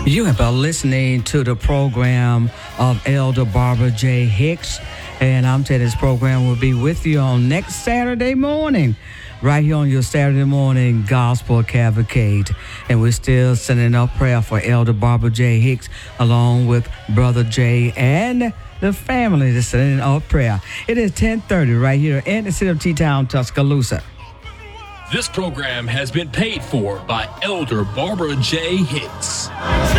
You have been listening to the program of Elder Barbara J. Hicks, and I'm telling this program will be with you on next Saturday morning, right here on your Saturday morning Gospel Cavalcade. And we're still sending up prayer for Elder Barbara J. Hicks, along with Brother Jay and the family that's sending up prayer. It is 10:30 right here in the city of T-Town, Tuscaloosa. This program has been paid for by Elder Barbara J. Hicks.